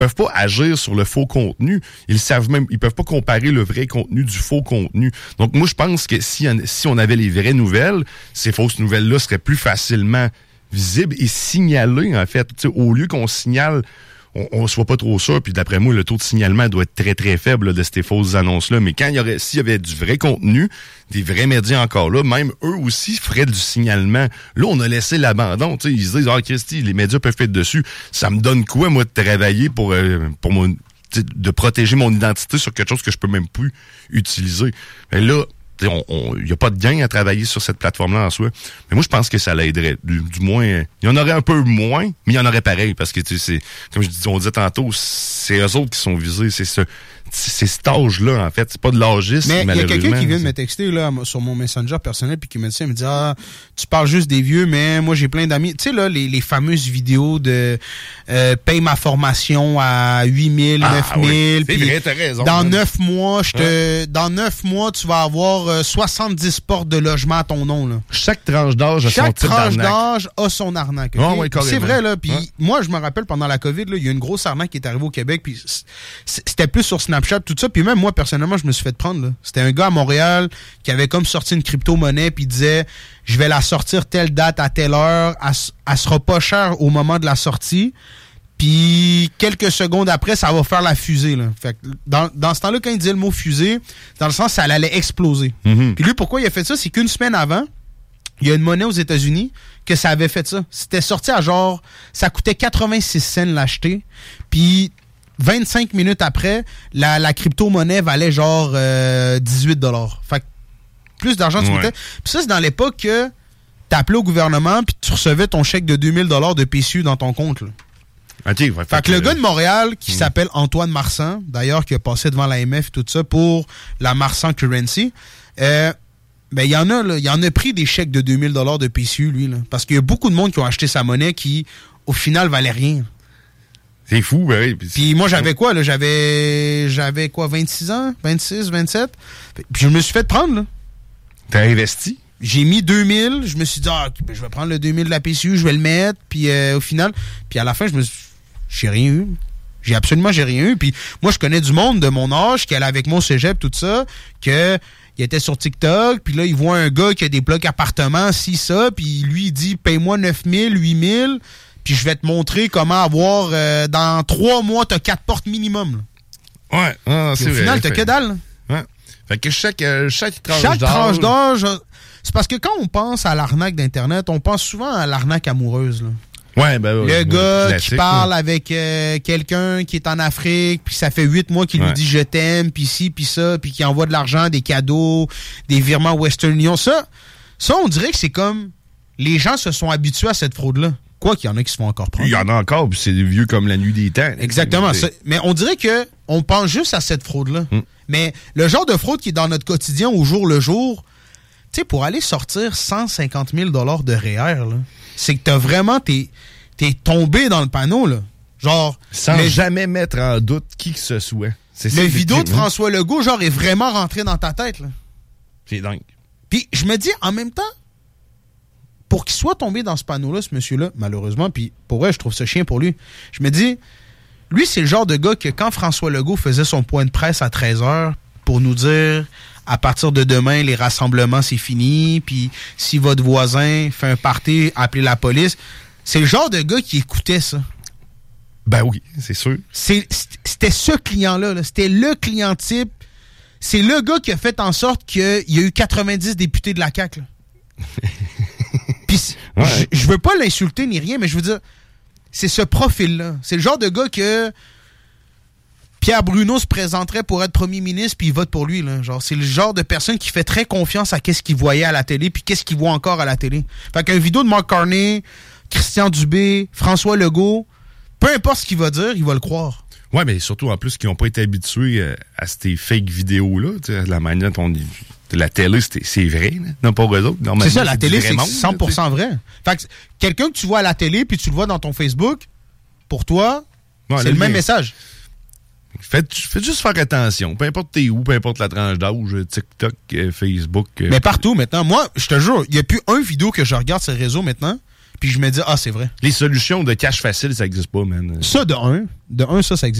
peuvent pas agir sur le faux contenu. Ils peuvent pas comparer le vrai contenu du faux contenu. Donc, moi, je pense que si on avait les vraies nouvelles, ces fausses nouvelles-là seraient plus facilement visibles et signalées, en fait. Tu sais, au lieu qu'on signale, on soit pas trop sûr, puis d'après moi, le taux de signalement doit être très, très faible là, de ces fausses annonces-là. Mais s'il y avait du vrai contenu, des vrais médias encore là, même eux aussi feraient du signalement. Là, on a laissé l'abandon. Tu sais, ils se disent, Christy, les médias peuvent être dessus. Ça me donne quoi, moi, de travailler pour de protéger mon identité sur quelque chose que je peux même plus utiliser. Mais là, il n'y a pas de gain à travailler sur cette plateforme-là en soi. Mais moi, je pense que ça l'aiderait. Du moins, il y en aurait un peu moins, mais il y en aurait pareil. Parce que, c'est comme on disait tantôt, c'est eux autres qui sont visés. C'est cet âge-là, en fait. C'est pas de l'âgisme, mais malheureusement. Mais il y a quelqu'un qui vient de me texter là, sur mon Messenger personnel puis qui me dit, tu parles juste des vieux, mais moi, j'ai plein d'amis. Tu sais, là, les fameuses vidéos de paye ma formation à 8 000, 9 000. Oui. C'est vrai, t'as raison. Dans 9 mois, dans 9 mois, tu vas avoir 70 portes de logement à ton nom. Là. Chaque tranche d'âge a son type d'arnaque. Chaque tranche d'âge a son arnaque. Okay? Oui, c'est vrai, là. Puis moi, je me rappelle, pendant la COVID, là, il y a une grosse arnaque qui est arrivée au Québec, puis c'était plus sur Snapchat, tout ça. Puis même moi, personnellement, je me suis fait prendre. Là. C'était un gars à Montréal qui avait comme sorti une crypto-monnaie, puis il disait, je vais la sortir telle date à telle heure, elle sera pas chère au moment de la sortie. Puis quelques secondes après, ça va faire la fusée. Là. Fait que dans ce temps-là, quand il disait le mot fusée, dans le sens ça allait exploser. Mm-hmm. Puis lui, pourquoi il a fait ça? C'est qu'une semaine avant, il y a une monnaie aux États-Unis que ça avait fait ça. C'était sorti à genre... Ça coûtait 86 cents l'acheter. Puis 25 minutes après, la crypto-monnaie valait genre 18 $. Fait que plus d'argent tu mettais. Puis ça, c'est dans l'époque que t'appelais au gouvernement puis tu recevais ton chèque de 2000 $ de PCU dans ton compte. Là. Okay, fait que le gars de Montréal, qui s'appelle Antoine Marsan, d'ailleurs, qui a passé devant l'AMF et tout ça pour la Marsan Currency, il y en a pris des chèques de 2000 $ de PCU, lui, là. Parce qu'il y a beaucoup de monde qui ont acheté sa monnaie qui, au final, valait rien. C'est fou, ben oui. Puis moi, j'avais quoi, là? J'avais 26 ans? 26, 27? Puis je me suis fait prendre, là. T'as investi? J'ai mis 2000, je me suis dit, je vais prendre le 2000 de la PCU, je vais le mettre, puis au final, puis à la fin, j'ai rien eu. J'ai rien eu. Puis moi, je connais du monde de mon âge qui allait avec mon cégep, tout ça, il était sur TikTok, puis là, il voit un gars qui a des blocs appartements, ça, puis lui, il dit, paye-moi 9 000, 8 000, puis je vais te montrer comment avoir, dans 3 mois, t'as 4 portes minimum. Là. Ouais, c'est vrai. Au final, t'as que dalle. Ouais. Fait que chaque tranche d'âge, c'est parce que quand on pense à l'arnaque d'Internet, on pense souvent à l'arnaque amoureuse, là. Ouais, le gars qui parle avec quelqu'un qui est en Afrique, puis ça fait 8 mois qu'il lui dit je t'aime, puis ci, puis ça, puis qui envoie de l'argent, des cadeaux, des virements Western Union. Ça, on dirait que c'est comme les gens se sont habitués à cette fraude-là. Quoi qu'il y en a qui se font encore prendre. Il y en a encore, puis c'est vieux comme la nuit des temps. Exactement. Mais on dirait que on pense juste à cette fraude-là. Mais le genre de fraude qui est dans notre quotidien au jour le jour, tu sais, pour aller sortir 150 000 $ de REER, là, c'est que t'es tombé dans le panneau, là. Genre. Sans jamais mettre en doute qui que ce soit. Le vidéo de François Legault, genre, est vraiment rentré dans ta tête, là. C'est dingue. Puis je me dis, en même temps, pour qu'il soit tombé dans ce panneau-là, ce monsieur-là, malheureusement, puis pour vrai, je trouve ça chien pour lui. Je me dis, lui, c'est le genre de gars que quand François Legault faisait son point de presse à 13h pour nous dire, à partir de demain, les rassemblements, c'est fini, puis si votre voisin fait un party, appelez la police, c'est le genre de gars qui écoutait ça. Ben oui, c'est sûr. C'était ce client-là, là. C'était le client type. C'est le gars qui a fait en sorte qu'il y a eu 90 députés de la CAQ, là. Puis je veux pas l'insulter ni rien, mais je veux dire, c'est ce profil-là. C'est le genre de gars que Pierre Bruno se présenterait pour être premier ministre puis il vote pour lui, là. Genre, c'est le genre de personne qui fait très confiance à qu'est-ce qu'il voyait à la télé puis qu'est-ce qu'il voit encore à la télé. Fait qu'une vidéo de Mark Carney, Christian Dubé, François Legault, peu importe ce qu'il va dire, il va le croire. Ouais, mais surtout en plus qu'ils n'ont pas été habitués à ces fake vidéos-là, la manière dont la télé, c'est vrai, là. Non, pas eux autres. C'est ça, la télé, c'est 100% vrai. Fait que quelqu'un que tu vois à la télé puis tu le vois dans ton Facebook, pour toi, c'est le même message. Faites juste faire attention. Peu importe t'es où, peu importe la tranche d'âge, TikTok, Facebook. Mais partout maintenant. Moi, je te jure, il n'y a plus un vidéo que je regarde sur les réseaux maintenant, puis je me dis, ah, c'est vrai. Les solutions de cash facile, ça existe pas, man. Ça, de un, ça existe.